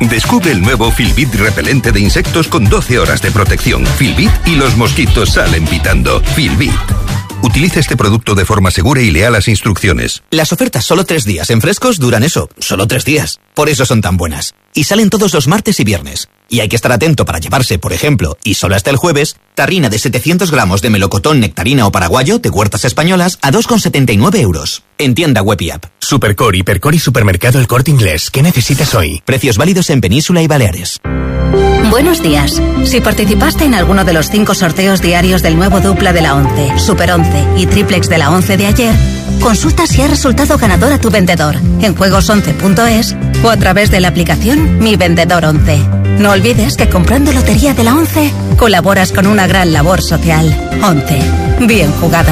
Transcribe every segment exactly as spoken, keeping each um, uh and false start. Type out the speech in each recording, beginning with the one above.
Descubre el nuevo Filbit repelente de insectos con doce horas de protección. Filbit y los mosquitos salen pitando. Filbit. Utiliza este producto de forma segura y lea las instrucciones. Las ofertas solo tres días en Frescos duran eso, solo tres días. Por eso son tan buenas. Y salen todos los martes y viernes. Y hay que estar atento para llevarse, por ejemplo, y solo hasta el jueves, tarrina de setecientos gramos de melocotón, nectarina o paraguayo de Huertas Españolas a dos con setenta y nueve euros. En tienda web y app. Supercor, Hipercor y Supermercado El Corte Inglés. ¿Qué necesitas hoy? Precios válidos en Península y Baleares. Buenos días. Si participaste en alguno de los cinco sorteos diarios del nuevo dupla de la once, Super once y triplex de la once de ayer, consulta si ha resultado ganador a tu vendedor en juegos once punto es o a través de la aplicación Mi Vendedor once. No olvides que comprando Lotería de la once colaboras con una gran labor social. once. Bien jugado.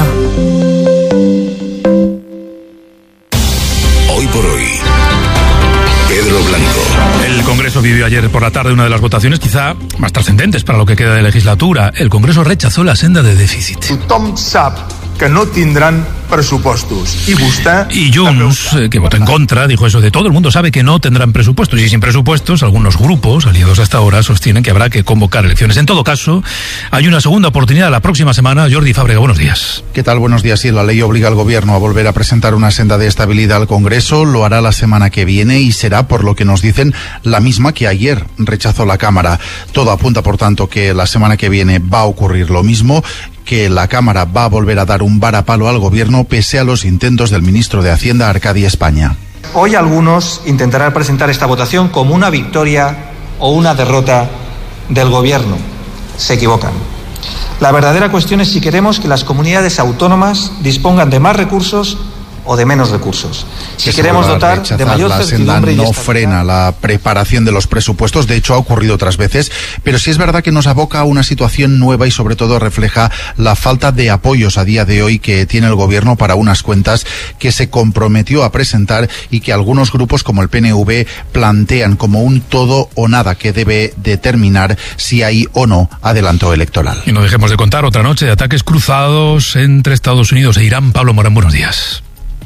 Hoy por hoy, Pedro Blanco. El Congreso vivió ayer por la tarde una de las votaciones quizá más trascendentes para lo que queda de legislatura. El Congreso rechazó la senda de déficit. Tothom sap que no tindran presupuestos. Y vostè... Y Junts, eh, que votó en contra, dijo eso de todo el mundo sabe que no tendrán presupuestos. Y sin presupuestos, algunos grupos, aliados hasta ahora, sostienen que habrá que convocar elecciones. En todo caso, hay una segunda oportunidad la próxima semana. Jordi Fábrega, buenos días. ¿Qué tal? Buenos días. Sí, la ley obliga al Gobierno a volver a presentar una senda de estabilidad al Congreso. Lo hará la semana que viene y será, por lo que nos dicen, la misma que ayer rechazó la Cámara. Todo apunta, por tanto, que la semana que viene va a ocurrir lo mismo, que la Cámara va a volver a dar un varapalo al Gobierno pese a los intentos del ministro de Hacienda, Arcadi España. Hoy algunos intentarán presentar esta votación como una victoria o una derrota del Gobierno. Se equivocan. La verdadera cuestión es si queremos que las comunidades autónomas dispongan de más recursos o de menos recursos. Si que queremos dotar de mayor la senda certidumbre y no estabilidad. frena la preparación de los presupuestos, de hecho ha ocurrido otras veces, pero sí es verdad que nos aboca a una situación nueva y sobre todo refleja la falta de apoyos a día de hoy que tiene el Gobierno para unas cuentas que se comprometió a presentar y que algunos grupos como el P N V plantean como un todo o nada que debe determinar si hay o no adelanto electoral. Y no dejemos de contar otra noche de ataques cruzados entre Estados Unidos e Irán. Pablo Morán, buenos días.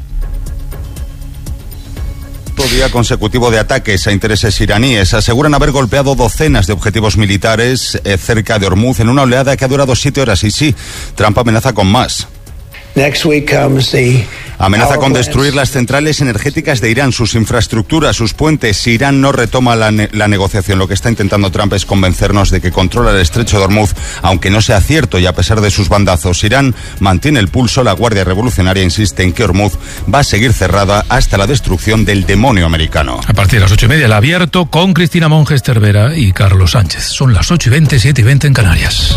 Día consecutivo de ataques a intereses iraníes. Aseguran haber golpeado docenas de objetivos militares eh, cerca de Hormuz en una oleada que ha durado siete horas. Y sí, Trump amenaza con más. Next week comes the Amenaza con destruir las centrales energéticas de Irán, sus infraestructuras, sus puentes. Si Irán no retoma la, ne- la negociación, lo que está intentando Trump es convencernos de que controla el estrecho de Hormuz, aunque no sea cierto y a pesar de sus bandazos. Irán mantiene el pulso. La Guardia Revolucionaria insiste en que Hormuz va a seguir cerrada hasta la destrucción del demonio americano. A partir de las ocho y media, el abierto con Cristina Monges Cervera y Carlos Sánchez. Son las ocho y veinte, siete y veinte en Canarias.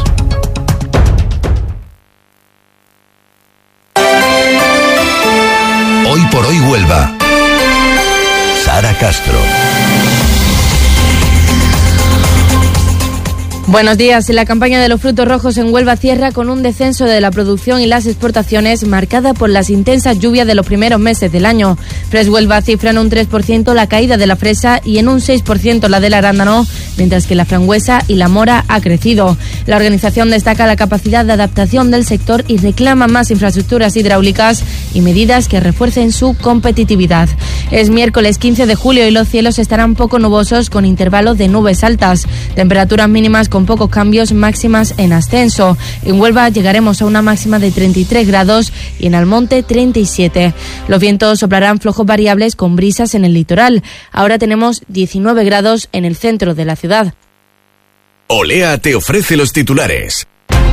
Hoy por hoy Huelva. Sara Castro. Buenos días. La campaña de los frutos rojos en Huelva cierra con un descenso de la producción y las exportaciones marcada por las intensas lluvias de los primeros meses del año. Fresh Huelva cifra en un tres por ciento la caída de la fresa y en un seis por ciento la del arándano, mientras que la frangüesa y la mora ha crecido. La organización destaca la capacidad de adaptación del sector y reclama más infraestructuras hidráulicas y medidas que refuercen su competitividad. Es miércoles quince de julio y los cielos estarán poco nubosos con intervalos de nubes altas. Temperaturas mínimas con pocos cambios, máximas en ascenso. En Huelva llegaremos a una máxima de treinta y tres grados y en Almonte treinta y siete. Los vientos soplarán flojos variables con brisas en el litoral. Ahora tenemos diecinueve grados en el centro de la ciudad. Olea te ofrece los titulares.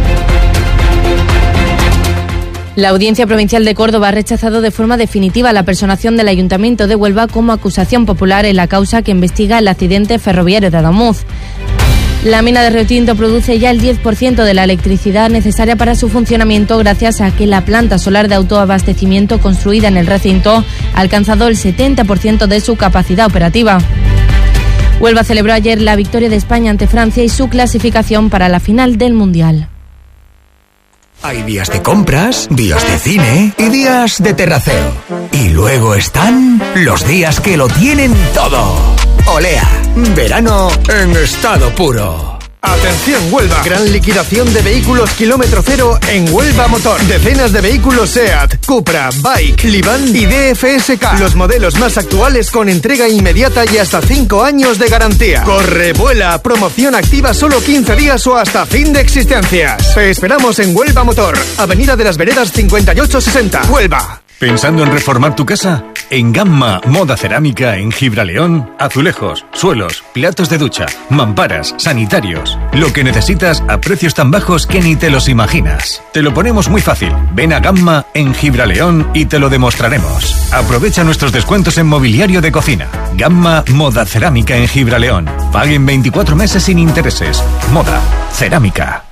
La Audiencia Provincial de Córdoba ha rechazado de forma definitiva la personación del Ayuntamiento de Huelva como acusación popular en la causa que investiga el accidente ferroviario de Adamuz. La mina de Río Tinto produce ya el diez por ciento de la electricidad necesaria para su funcionamiento gracias a que la planta solar de autoabastecimiento construida en el recinto ha alcanzado el setenta por ciento de su capacidad operativa. Huelva celebró ayer la victoria de España ante Francia y su clasificación para la final del Mundial. Hay días de compras, días de cine y días de terraceo. Y luego están los días que lo tienen todo. Olea, verano en estado puro. Atención Huelva, gran liquidación de vehículos kilómetro cero en Huelva Motor. Decenas de vehículos SEAT, Cupra, Bike, Livan y D F S K. Los modelos más actuales con entrega inmediata y hasta cinco años de garantía. Corre, vuela, promoción activa solo quince días o hasta fin de existencias. Te esperamos en Huelva Motor, Avenida de las Veredas cincuenta y ocho sesenta, Huelva. ¿Pensando en reformar tu casa? En Gamma Moda Cerámica en Gibraleón, azulejos, suelos, platos de ducha, mamparas, sanitarios. Lo que necesitas a precios tan bajos que ni te los imaginas. Te lo ponemos muy fácil. Ven a Gamma en Gibraleón y te lo demostraremos. Aprovecha nuestros descuentos en mobiliario de cocina. Gamma Moda Cerámica en Gibraleón. Paguen veinticuatro meses sin intereses. Moda Cerámica.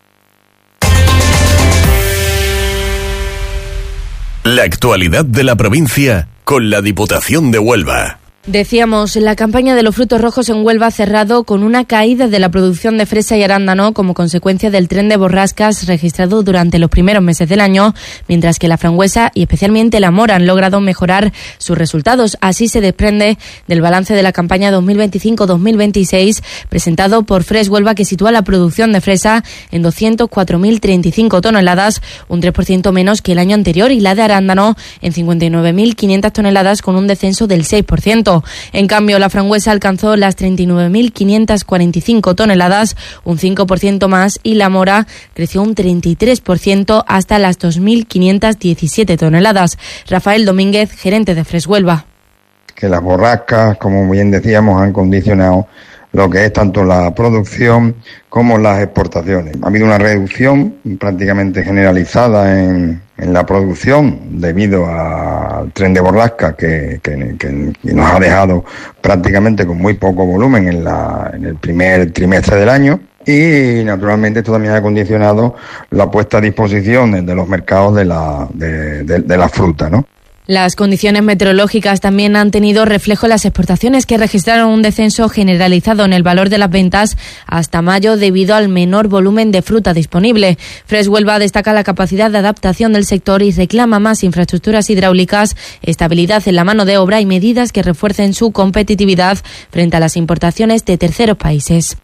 La actualidad de la provincia con la Diputación de Huelva. Decíamos, la campaña de los frutos rojos en Huelva ha cerrado con una caída de la producción de fresa y arándano como consecuencia del tren de borrascas registrado durante los primeros meses del año, mientras que la frangüesa y especialmente la mora han logrado mejorar sus resultados. Así se desprende del balance de la campaña dos mil veinticinco dos mil veintiséis presentado por Fresh Huelva, que sitúa la producción de fresa en doscientos cuatro mil treinta y cinco toneladas, un tres por ciento menos que el año anterior, y la de arándano en cincuenta y nueve mil quinientas toneladas con un descenso del seis por ciento. En cambio, la frangüesa alcanzó las treinta y nueve mil quinientas cuarenta y cinco toneladas, un cinco por ciento más, y la mora creció un treinta y tres por ciento hasta las dos mil quinientas diecisiete toneladas. Rafael Domínguez, gerente de Fresh Huelva. Que las borrascas, como bien decíamos, han condicionado lo que es tanto la producción como las exportaciones. Ha habido una reducción prácticamente generalizada en, en la producción debido al tren de borrasca que, que, que nos ha dejado prácticamente con muy poco volumen en, la, en el primer trimestre del año. Y naturalmente esto también ha condicionado la puesta a disposición de los mercados de la, de, de, de la fruta, ¿no? Las condiciones meteorológicas también han tenido reflejo en las exportaciones, que registraron un descenso generalizado en el valor de las ventas hasta mayo debido al menor volumen de fruta disponible. Fresh Huelva destaca la capacidad de adaptación del sector y reclama más infraestructuras hidráulicas, estabilidad en la mano de obra y medidas que refuercen su competitividad frente a las importaciones de terceros países.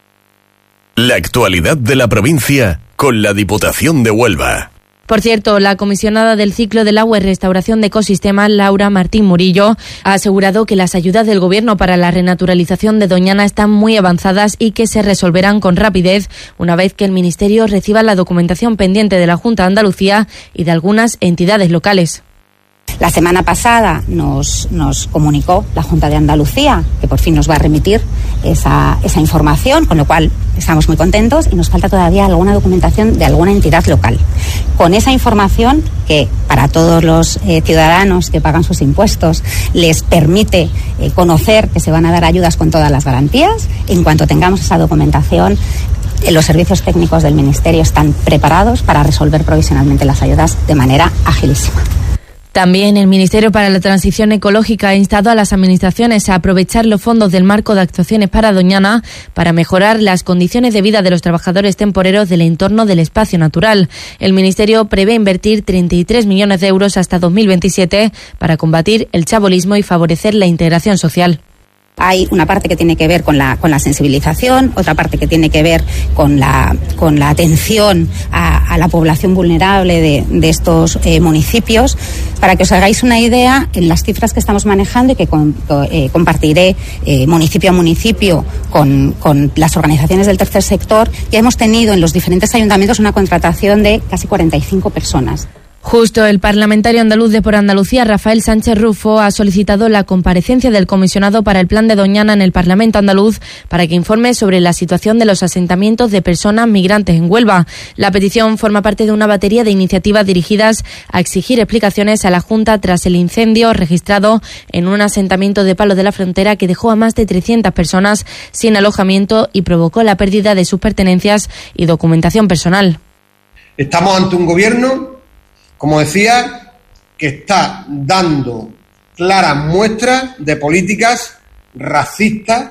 La actualidad de la provincia con la Diputación de Huelva. Por cierto, la comisionada del ciclo del agua y restauración de ecosistemas, Laura Martín Murillo, ha asegurado que las ayudas del Gobierno para la renaturalización de Doñana están muy avanzadas y que se resolverán con rapidez una vez que el Ministerio reciba la documentación pendiente de la Junta de Andalucía y de algunas entidades locales. La semana pasada nos, nos comunicó la Junta de Andalucía que por fin nos va a remitir esa, esa información, con lo cual estamos muy contentos, y nos falta todavía alguna documentación de alguna entidad local. Con esa información, que para todos los eh, ciudadanos que pagan sus impuestos les permite eh, conocer que se van a dar ayudas con todas las garantías, en cuanto tengamos esa documentación, eh, los servicios técnicos del Ministerio están preparados para resolver provisionalmente las ayudas de manera agilísima. También el Ministerio para la Transición Ecológica ha instado a las administraciones a aprovechar los fondos del marco de actuaciones para Doñana para mejorar las condiciones de vida de los trabajadores temporeros del entorno del espacio natural. El Ministerio prevé invertir treinta y tres millones de euros hasta dos mil veintisiete para combatir el chabolismo y favorecer la integración social. Hay una parte que tiene que ver con la con la sensibilización, otra parte que tiene que ver con la con la atención a, a la población vulnerable de, de estos eh, municipios. Para que os hagáis una idea, en las cifras que estamos manejando y que con, eh, compartiré eh, municipio a municipio con, con las organizaciones del tercer sector, ya hemos tenido en los diferentes ayuntamientos una contratación de casi cuarenta y cinco personas. Justo, el parlamentario andaluz de Por Andalucía, Rafael Sánchez Rufo, ha solicitado la comparecencia del comisionado para el Plan de Doñana en el Parlamento andaluz para que informe sobre la situación de los asentamientos de personas migrantes en Huelva. La petición forma parte de una batería de iniciativas dirigidas a exigir explicaciones a la Junta tras el incendio registrado en un asentamiento de Palos de la Frontera que dejó a más de trescientas personas sin alojamiento y provocó la pérdida de sus pertenencias y documentación personal. Estamos ante un gobierno, como decía, que está dando claras muestras de políticas racistas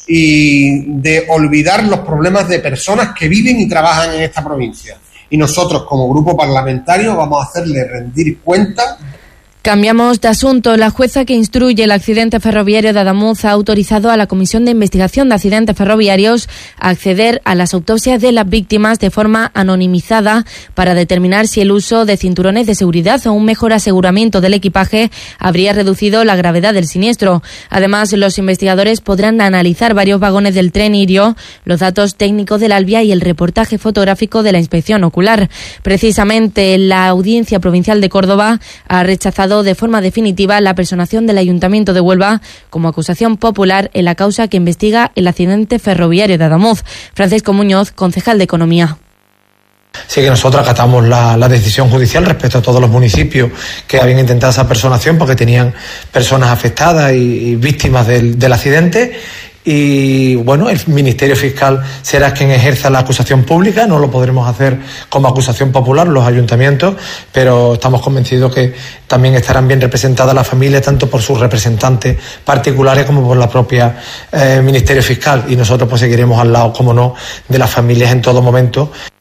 y de olvidar los problemas de personas que viven y trabajan en esta provincia. Y nosotros, como grupo parlamentario, vamos a hacerle rendir cuenta Cambiamos de asunto. La jueza que instruye el accidente ferroviario de Adamuz ha autorizado a la Comisión de Investigación de Accidentes Ferroviarios a acceder a las autopsias de las víctimas de forma anonimizada para determinar si el uso de cinturones de seguridad o un mejor aseguramiento del equipaje habría reducido la gravedad del siniestro. Además, los investigadores podrán analizar varios vagones del tren Irio, los datos técnicos del Alvia y el reportaje fotográfico de la inspección ocular. Precisamente, la Audiencia Provincial de Córdoba ha rechazado de forma definitiva la personación del Ayuntamiento de Huelva como acusación popular en la causa que investiga el accidente ferroviario de Adamuz. Francisco Muñoz, concejal de Economía. Sí que nosotros acatamos la, la decisión judicial respecto a todos los municipios que habían intentado esa personación porque tenían personas afectadas y, y víctimas del, del accidente. Y bueno, el Ministerio Fiscal será quien ejerza la acusación pública, no lo podremos hacer como acusación popular los ayuntamientos, pero estamos convencidos que también estarán bien representadas las familias, tanto por sus representantes particulares como por la propia eh, Ministerio Fiscal, y nosotros pues seguiremos al lado, como no, de las familias en todo momento.